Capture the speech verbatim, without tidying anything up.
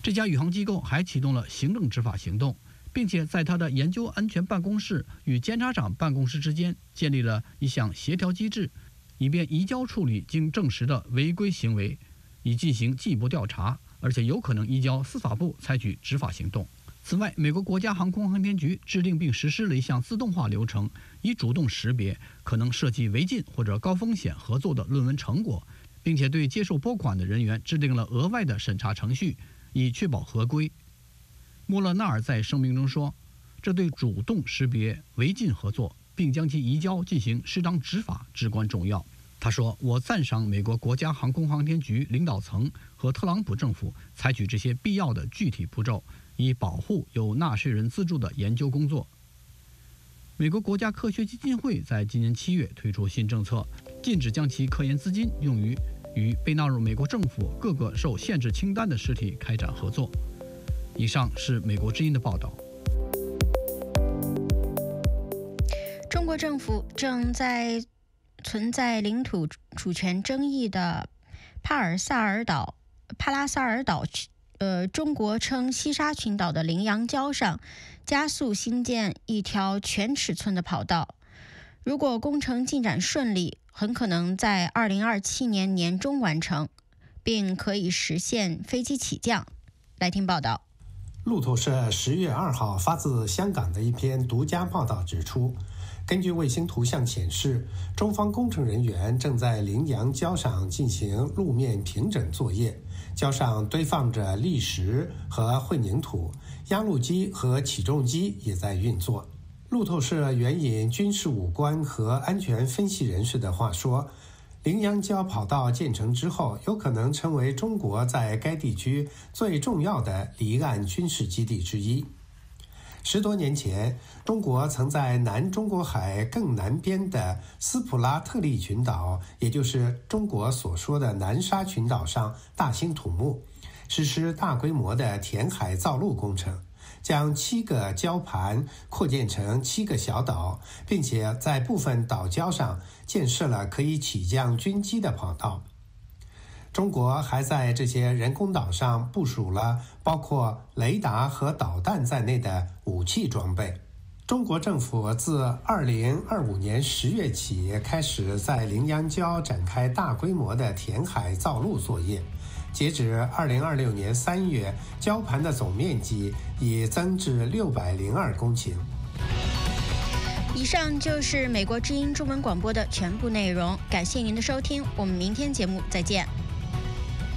这家宇航机构还启动了行政执法行动，并且在他的研究安全办公室与监察长办公室之间建立了一项协调机制，以便移交处理经证实的违规行为，以进行进一步调查，而且有可能移交司法部采取执法行动。此外，美国国家航空航天局制定并实施了一项自动化流程，以主动识别可能涉及违禁或者高风险合作的论文成果，并且对接受拨款的人员制定了额外的审查程序，以确保合规。莫勒纳尔在声明中说，这对主动识别违禁合作并将其移交进行适当执法至关重要。他说，我赞赏美国国家航空航天局领导层和特朗普政府采取这些必要的具体步骤，以保护由纳税人资助的研究工作。美国国家科学基金会在今年七月推出新政策，禁止将其科研资金用于与被纳入美国政府各个受限制清单的实体开展合作。以上是美国之音的报道。 中国政府正在存在领土主权争议的帕尔萨尔岛、帕拉萨尔岛呃，中国称西沙群岛的羚羊礁上加速兴建一条全尺寸的跑道。如果工程进展顺利，很可能在二零二七年年中完成，并可以实现飞机起降。来听报道。 路透社十月二号发自香港的一篇独家报道指出，根据卫星图像显示，中方工程人员正在羚羊礁上进行路面平整作业，礁上堆放着砾石和混凝土，压路机和起重机也在运作。路透社援引军事武官和安全分析人士的话说，羚羊礁跑道建成之后，有可能成为中国在该地区最重要的离岸军事基地之一。十多年前，中国曾在南中国海更南边的斯普拉特利群岛，也就是中国所说的南沙群岛上大兴土木，实施大规模的填海造陆工程，将七个礁盘扩建成七个小岛，并且在部分岛礁上建设了可以起降军机的跑道。中国还在这些人工岛上部署了包括雷达和导弹在内的武器装备。中国政府自二零二五年十月起开始在羚羊礁展开大规模的填海造陆作业，截止二零二六年三月，礁盘的总面积已增至六百零二公顷。 以上就是美国之音中文广播的全部内容，感谢您的收听，我们明天节目再见。